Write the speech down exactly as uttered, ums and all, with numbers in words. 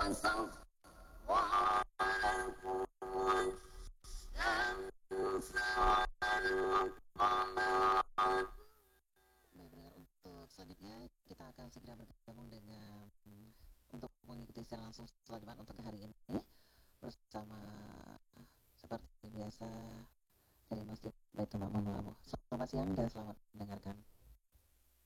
Benar, untuk selanjutnya kita akan segera bergabung dengan untuk mengikuti secara langsung sholat Jumat untuk hari ini bersama seperti biasa dari Masjid Baitul Ma'mur. Selamat siang dan selamat mendengarkan.